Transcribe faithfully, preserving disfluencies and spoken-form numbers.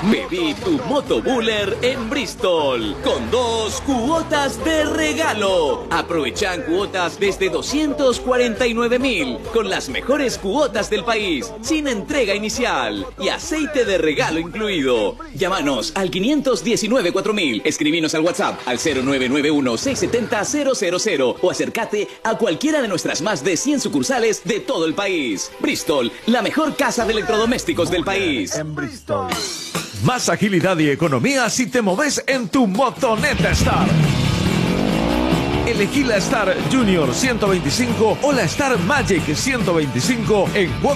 Pedí tu motobuller en Bristol con dos cuotas de regalo. Aprovechan cuotas desde doscientos cuarenta y nueve mil con las mejores cuotas del país, sin entrega inicial y aceite de regalo incluido. Llámanos al quinientos diecinueve cuatro mil, escribinos al WhatsApp al cero nueve nueve uno seis siete cero cero cero cero o acércate a cualquiera de nuestras más de cien sucursales de todo el país. Bristol, la mejor casa de electrodomésticos del país. En Bristol. Más agilidad y economía si te moves en tu motoneta Star. Elegí la Star Junior ciento veinticinco o la Star Magic ciento veinticinco en